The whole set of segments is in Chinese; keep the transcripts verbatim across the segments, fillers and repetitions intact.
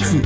子。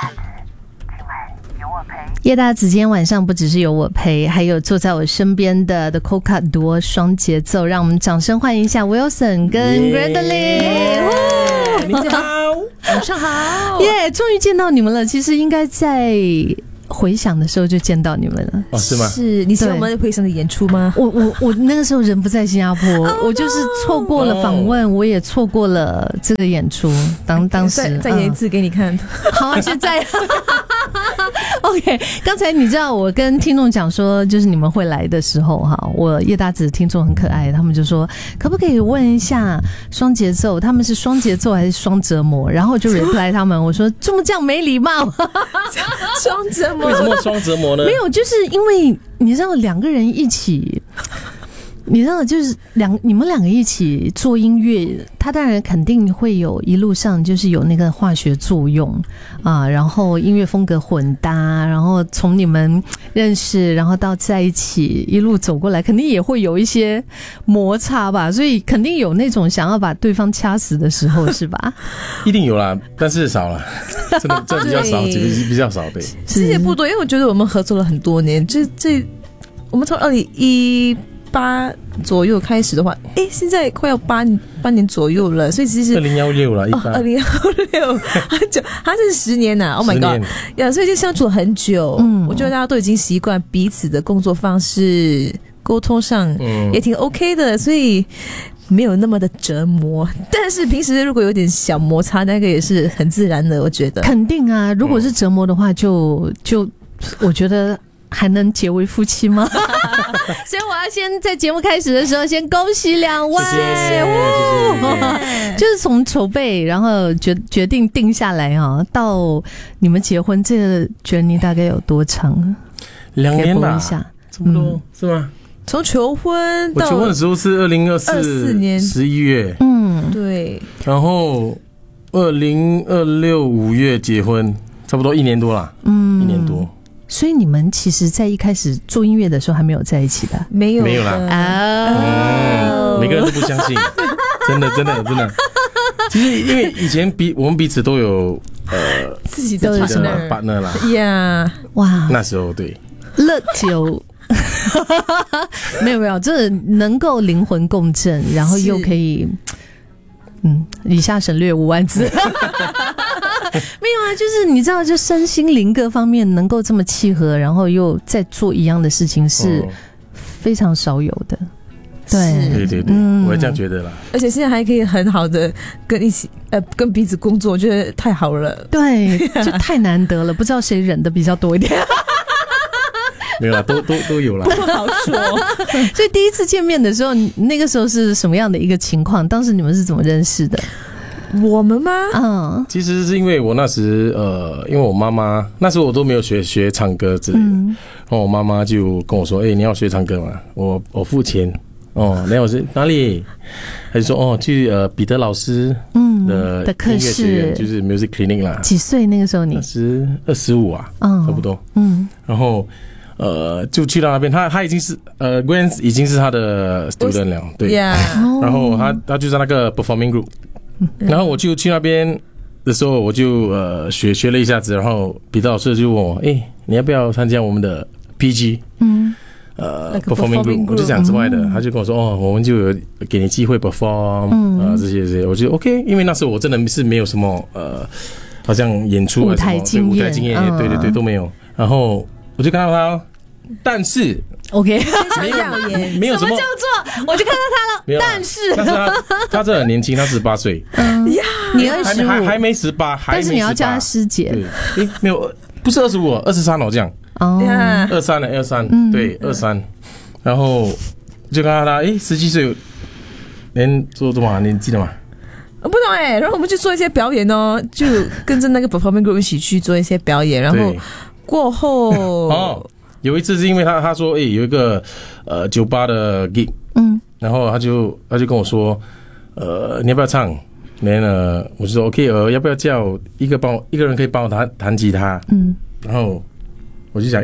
叶大子今天晚上不只是有我陪，还有坐在我身边的 The Coca Duo 双节奏，让我们掌声欢迎一下 Wilson 跟 Gradley。 你好， 晚上好，耶！ Yeah, 终于见到你们了。其实应该在回想的时候就见到你们了。 哦，是吗？ 是你喜欢我们回想的演出吗？ 我我我那个时候人不在新加坡， oh, 我就是错过了访问， oh. 我也错过了这个演出。当当时再再演一次给你看。 嗯、好啊，现在。OK， 刚才你知道我跟听众讲说，就是你们会来的时候哈，我叶大子听众很可爱，他们就说可不可以问一下双节奏，他们是双节奏还是双折磨？然后我就 reply 他们，我说这么这样没礼貌。 双折磨？ 为什么双折磨呢？ 没有，就是因为你知道两个人一起。你知道，就是两你们两个一起做音乐，他当然肯定会有一路上就是有那个化学作用啊，然后音乐风格混搭，然后从你们认识，然后到在一起一路走过来，肯定也会有一些摩擦吧，所以肯定有那种想要把对方掐死的时候，是吧？ 一定有啦，但是少了，真的这比较少，比比较少，对， 其实也不多，因为我觉得我们合作了很多年，这这我们从二零一。八左右开始的话，哎，现在快要八八年左右了，所以其实二零幺六了，一八二零幺六很久，它是十年呐 ，Oh my god， 呀，所以就相处了很久。嗯，我觉得大家都已经习惯彼此的工作方式，沟通上也挺 OK 的，所以没有那么的折磨。但是平时如果有点小摩擦，那个也是很自然的，我觉得。 肯定啊，如果是折磨的话就，就就我觉得。还能结为夫妻吗？所以我要先在节目开始的时候先恭喜两位， 谢谢谢谢， 就是从筹备然后决决定定下来啊，到你们结婚这个 journey 大概有多长？ 两年吧，差不多、嗯、是吗？ 从求婚到我求婚的时候是二零二四年十一月， 嗯，对， 然后二零二六五月结婚，差不多一年多啦，嗯，一年多。 所以你们其实在一开始做音乐的时候还没有在一起的？ 没有没有啦、 哦嗯、每个人都不相信，真的真的真的。其实因为以前彼我们彼此都有呃自己的 partner, partner 啦， 呀、yeah. 哇， 那时候对乐酒。没有没有，这能够灵魂共振，然后又可以嗯，以下省略五万字。没有啊，就是你知道，就身心灵各方面能够这么契合，然后又在做一样的事情，是非常少有的。对对对对、嗯，我也这样觉得啦。 而且现在还可以很好的跟一起呃跟彼此工作，我觉得太好了。 对，就太难得了，不知道谁忍的比较多一点。 没有啦，都都都有啦， 不好说。 所以第一次见面的时候，那个时候是什么样的一个情况？当时你们是怎么认识的？ 我们吗？ 嗯， 其实是因为我那时呃，因为我妈妈那时候我都没有学学唱歌之类的，嗯、然后我妈妈就跟我说：“哎、欸，你要学唱歌嘛？我我付钱哦。”然后我是哪里？他就说：“哦，去呃彼得老师嗯的的课室， 就是 music clinic 啦。” 几岁那个时候你？ 二十二十五啊，嗯，差不多。 嗯， 然后呃就去到那边，他他已经是呃 Gwen 已经是他的 student 了，对。 Yeah. 然后他他就在那个 performing group。然后我就去那边的时候，我就呃学学了一下子，然后彼得老师就问我，哎、欸，你要不要参加我们的 P G？ 嗯，呃 like performing group， 我就讲之外的、嗯，他就跟我说，哦，我们就有给你机会 perform， 嗯，呃这些这些，我就 OK， 因为那时候我真的是没有什么呃，好像演出舞台经验， 舞台经验、嗯，对对对都没有。然后我就看到他，但是。 OK， 非常耀眼， 没有什么叫做，我就看到他了。但是， 但是他他这很年轻，他十八岁。 嗯呀，你二十五， 还还没十八， 但是你要叫他师姐。 对，没有，不是二十五，二十三哦，这样。 哦， 二三的二三，对，二三。然后就看到他，哎，十七岁，能做多少年纪了嘛？ 我不懂哎，然后我们去做一些表演哦，就跟着那个 performing group 一起去做一些表演，然后过后哦。有一次是因为他他说，哎、欸，有一个呃酒吧的 gig， 嗯，然后他就他就跟我说，呃，你要不要唱？然后呢，我就说 OK， 呃，要不要叫一个帮我一个人可以帮我弹弹吉他？嗯，然后我就想，哎、欸，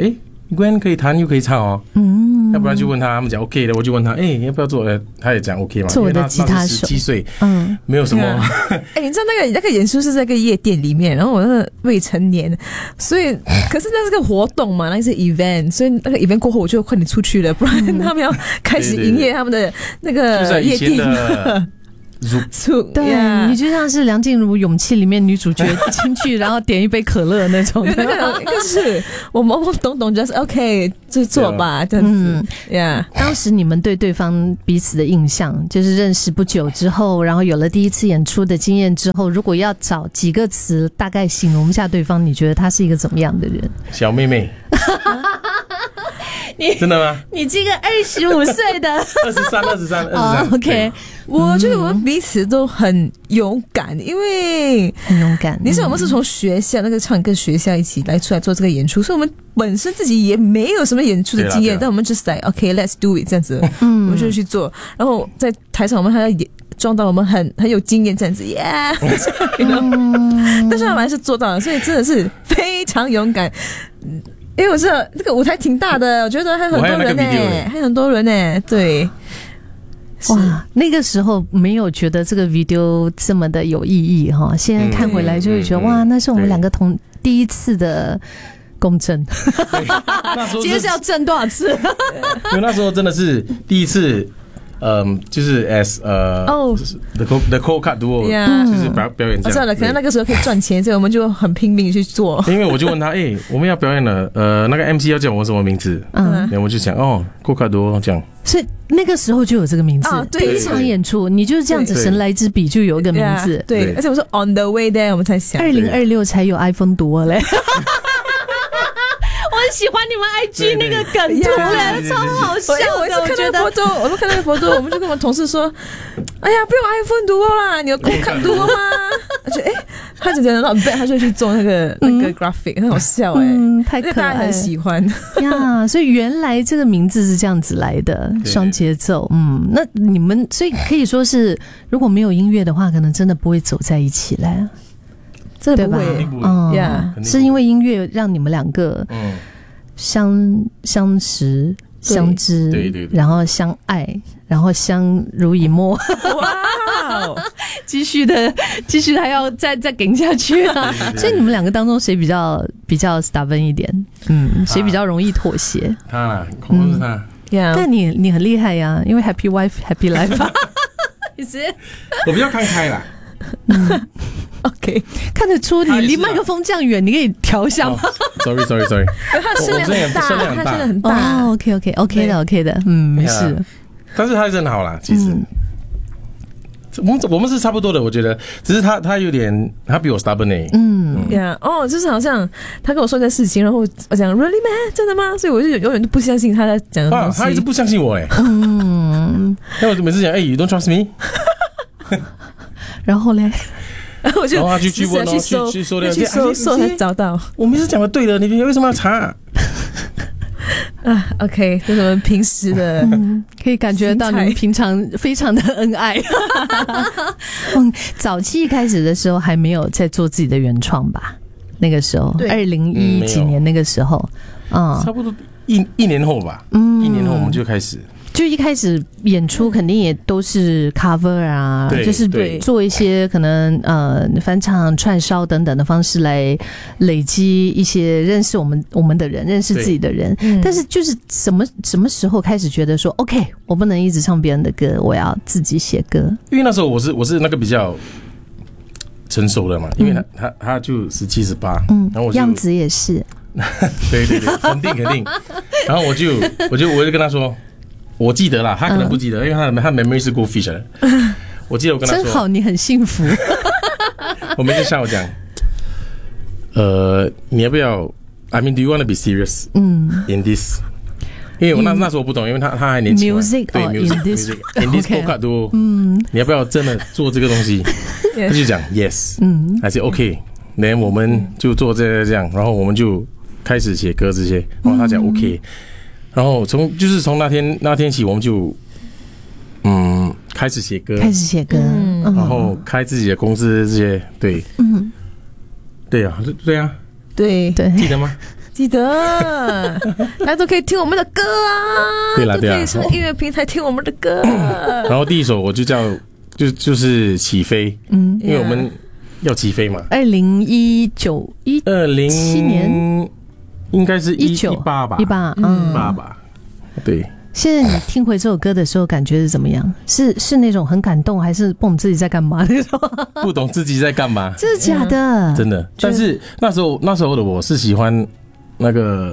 Gwen 可以弹又可以唱哦，嗯，要不然就问他，他们讲 OK 的，我就问他，哎、欸，要不要做？他也讲 OK 嘛， 做我的吉他手， 十七岁，嗯，没有什么。 哎、欸，你知道那个那个演出是在一个夜店里面，然后我那个未成年，所以可是那是个活动嘛，那是 event， 所以那个 event 过后我就快点出去了，不然他们要开始营业他们的那个夜店了。 对、yeah. 你就像是梁静茹《勇气》里面女主角进去然后点一杯可乐那种那个就是我懵懵懂懂就是 OK 就做吧这样子、嗯 yeah. 当时你们对对方彼此的印象就是认识不久之后，然后有了第一次演出的经验之后，如果要找几个词大概形容一下对方，你觉得他是一个怎么样的人？ 小妹妹你真的吗？ 你这个二十五岁的二十三二十三二十三 OK， 我觉得我们彼此都很勇敢，因为很勇敢。 你知道我们是从学校那个唱歌学校一起来出来做这个演出，所以我们本身自己也没有什么演出的经验，但我们 just like OK let's do it 这样子，嗯，我们就去做。然后在台上我们还要演装到我们很很有经验这样子 ，yeah， 但是我们还是做到了，所以真的是非常勇敢。因为我知道这个舞台挺大的，我觉得还有很多人呢、欸，还有很多人呢、欸，对。 哇，那个时候没有觉得这个 video 这么的有意义哈，现在看回来就会觉得、嗯、哇，那是我们两个同第一次的共振。今天是要震多少次？ 因为那时候真的是第一次。嗯，就是 as 呃、uh, ，the co the co cut duo， 就是表表演这样。我知道了， 可能那个时候可以赚钱，所以我们就很拼命去做。 因为我就问他，哎、欸，我们要表演了，呃，那个 M C 要叫我什么名字？嗯，然后我就讲，哦 ，co cut duo 这样。 所以那个时候就有这个名字。啊、第一场演出，你就是这样子神来之笔就有一个名字。 对， 对，而且我说 on the way there， 我们才想。 二零二六才有 iPhone duo 嘞。我很喜欢你们 I G 那个梗图嘞，超好笑的。 我一次看那个佛多，我们看那个佛多，我们就跟我们同事说：“哎呀，不用 iPhone duo 啦，你有空看 duo 吗？”而且哎，他就觉得很笨，他就去做那个那个 graphic， 很好笑哎、欸嗯，太可爱了， 很喜欢呀。所以原来这个名字是这样子来的，双节奏。嗯，那你们所以可以说是，如果没有音乐的话，可能真的不会走在一起来。 真的不会， 嗯， yeah, 是因为音乐让你们两个相相识、相知， 对对对， 然后相爱，然后相濡以沫。哇，继续的，继续还要再再给下去啊！所以你们两个当中谁比较比较 stubborn 一点？嗯，谁比较容易妥协？ 他啦，恐怕是他。 Yeah, 但你你很厉害呀，因为 Happy Wife Happy Life。 我比较看开啦。 嗯 OK， 看得出你离麦克风这样远，你可以调一下吗、 哦、？Sorry Sorry Sorry， 他声量很大，他声量很大。 哦 ，OK OK OK 的 OK 的，嗯，没事。 但是他真的好啦，其实、嗯、我们我们是差不多的，我觉得，只是他他有点，他比我 stubborn 欸。 嗯，对啊，哦，就是好像他跟我说一件事情，然后我讲 Really man， 真的吗？所以我就永远都不相信他在讲的东西。 啊、他一直不相信我哎。嗯，那我每次讲，哎、欸、，You don't trust me 。 然后嘞， 然后我就去去问去搜去搜去搜搜才找到。 我们是讲的对的，你为什么要查？ 啊 ，OK， 这是我们平时的、 嗯，可以感觉到你们平常非常的恩爱。嗯，早期一开始的时候还没有在做自己的原创吧？那个时候，二零一几年那个时候， 嗯，差不多一一年后吧。嗯，一年后我们就开始。 就一开始演出肯定也都是 cover 啊，就是做一些可能呃翻唱、串烧等等的方式来累积一些认识我们我们的人，认识自己的人。但是就是什么什么时候开始觉得说 ，OK， 我不能一直唱别人的歌，我要自己写歌？ 因为那时候我是我是那个比较成熟的嘛，因为他、嗯、他他就十七十八，嗯，然后我就样子也是， 对对对，肯定肯定。然后我就我就我就跟他说。我记得啦，他可能不记得，嗯、因为他的他 memory 是 goldfish 的。我记得我跟他说， 真好，你很幸福。 我每次下午讲，呃，你要不要 ？I mean, do you want to be serious? 嗯 ，in this， 因为我那那时候我不懂，因为他他还年轻嘛。 Music 对 ，music， in this podcast 都，嗯，你要不要真的做这个东西？他就讲 yes， 嗯，还是 OK， 然后我们就做这这样，然后我们就开始写歌这些，然后他讲 OK。然后从就是从那天那天起，我们就嗯开始写歌， 开始写歌，嗯、 然后开自己的公司这些，对，嗯，对呀、啊，对呀、啊， 对对， 记得吗？ 记得，大家都可以听我们的歌啊， 对啦对啦， 都可以上音乐平台听我们的歌。 然后第一首我就叫就就是起飞，嗯，因为我们要起飞嘛。 二零一九一二零七年， 应该是一九一八吧， 一八，嗯， 一八吧，对。 现在你听回这首歌的时候，感觉是怎么样？是是那种很感动，还是不懂自己在干嘛那种？ 不懂自己在干嘛？ 真的假的？ 真的。但是那时候那时候的我是喜欢那个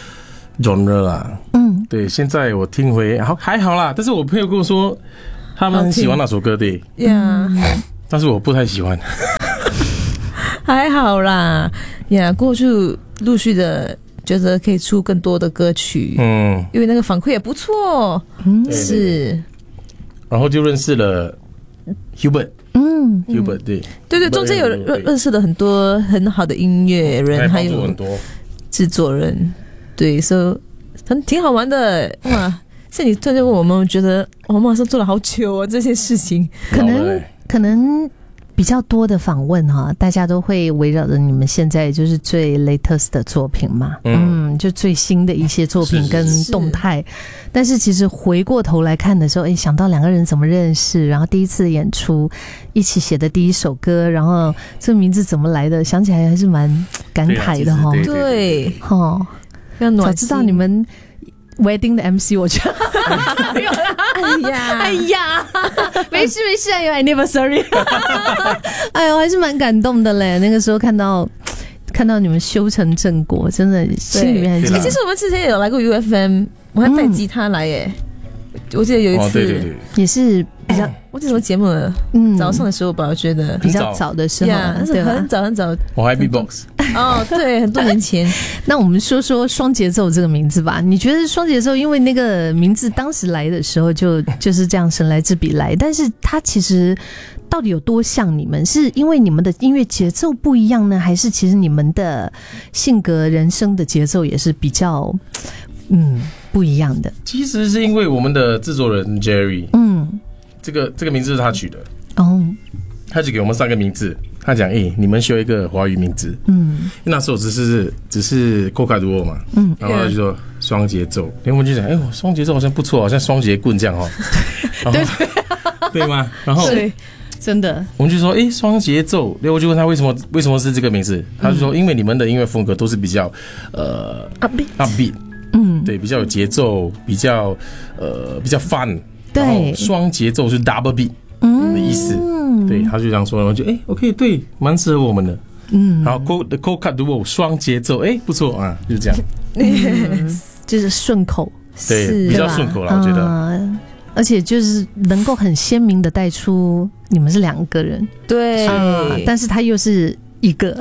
genre 啦，嗯，对。现在我听回好还好啦，但是我朋友跟我说他们很喜欢那首歌，对， 呀， 但是我不太喜欢。 还好啦，呀，过去陆续的。觉得可以出更多的歌曲，嗯，因为那个反馈也不错，嗯，是， 然后就认识了 Hubert， 嗯 ，Hubert 对， 对对，中间有认认识了很多很好的音乐人，还有很多制作人，对，所以很挺好玩的哇！像你突然间问我们，我觉得我们马上做了好久啊，这些事情， 可能可能。比较多的访问哈，大家都会围绕着你们现在就是最 latest 的作品嘛，嗯，嗯就最新的一些作品跟动态。是是是但是其实回过头来看的时候，哎，想到两个人怎么认识，然后第一次演出，一起写的第一首歌，然后这名字怎么来的，想起来还是蛮感慨的哈。 对， 哈，早知道你们。wedding 的 M C 我觉得没有啦， 哎呀哎呀，没事没事，哎呦 I never sorry 哎呦还是蛮感动的嘞，那个时候看到看到你们修成正果，真的心里面还是、 欸、其实我们之前也有来过 U F M， 我还带吉他来耶、嗯、我记得有一次、哦、对对对也是比较我记得什么节目了、嗯、早上的时候吧，我觉得比较早的时候、 yeah, 但是很早很早我还 B-box 哦，对，很多年前那我们说说双节奏这个名字吧，你觉得双节奏因为那个名字当时来的时候就就是这样神来之笔来，但是它其实到底有多像你们？是因为你们的音乐节奏不一样呢，还是其实你们的性格人生的节奏也是比较嗯不一样的？ 其实是因为我们的制作人 Jerry， 嗯，这个这个名字是他取的哦，他就给我们三个名字，他讲哎、欸，你们需要一个华语名字，嗯，那时候只是只是 Coca Duo 嘛，嗯，然后他就说双节奏，然后我们就讲哎呦，双节奏好像不错，好像双节棍这样哦，对对吗？然后对。真的， 我们就说，哎、欸，双节奏。然后我就问他为什么为什么是这个名字，他就说，因为你们的音乐风格都是比较呃 upbeat upbeat， 嗯，对，比较有节奏，比较呃比较 fun， 对， 然后双节奏是 double beat 的意思，嗯，对，他就这样说，然后就哎、欸、，OK， 对，蛮适合我们的，嗯，然后 Co the Coca Duo 双节奏，哎、欸，不错啊，就这样， 嗯、就是顺口， 对，比较顺口啦，我觉得。 嗯而且就是能够很鲜明的带出你们是两个人， 对、 啊，但是他又是一个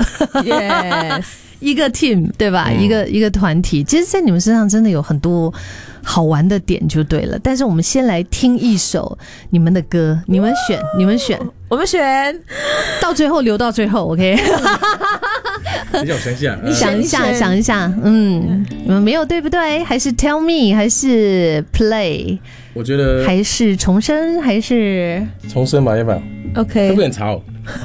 ，yes， 一个 team， 对吧？嗯、一个一个团体。其实，在你们身上真的有很多好玩的点，就对了。但是我们先来听一首你们的歌，你们选，你们选， 我们选， 到最后留到最后 ，OK。 等一下，我想一下， 你想一下，想一下，嗯，你们没有对不对？还是 Tell Me， 还是 Play？ 我觉得还是重生，还是重生吧，要不然 OK， 会不会很吵？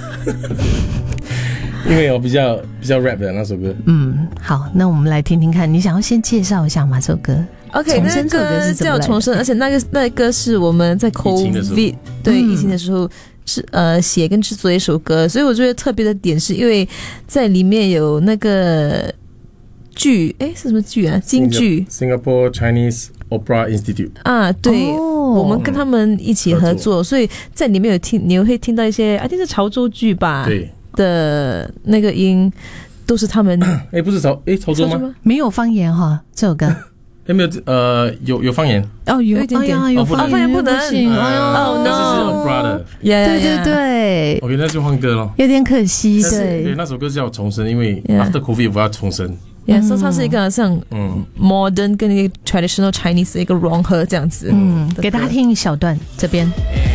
因为我比较比较 rap 的那首歌。 嗯，好，那我们来听听看，你想要先介绍一下吗？这首歌 ？OK， 那个歌叫重生，而且那个那个歌是我们在 COVID 对疫情的时候。是呃写跟制作一首歌，所以我觉得特别的点是因为在里面有那个剧，哎是什么剧啊？京剧 Singapore Chinese Opera Institute 啊，对，哦、我们跟他们一起合作，所以在里面有听，你会听到一些，啊，这是潮州剧吧？ 对的那个音都是他们。 哎，不是潮，哎潮州吗？ 没有方言哈，这首歌。 有没有呃有有方言哦，有一点点，哎、有方言不能， 哎呦， 哦 no， 但是是 opera 的， 对对对 ，OK， 那就换歌咯， 有点可惜，对， 对，那首歌叫重生，因为 after COVID 我要重生， yeah， 所以它是一个像嗯 modern 跟一个 traditional Chinese 的一个融合这样子， 嗯，给大家听一小段这边。